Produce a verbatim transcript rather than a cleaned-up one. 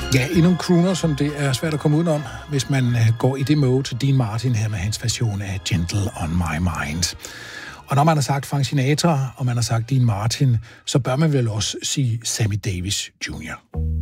Ja, endnu en crooner, som det er svært at komme udenom, hvis man går i det mode til Dean Martin her med hans version af Gentle on My Mind. Og når man har sagt Frank Sinatra, og man har sagt Dean Martin, så bør man vel også sige Sammy Davis junior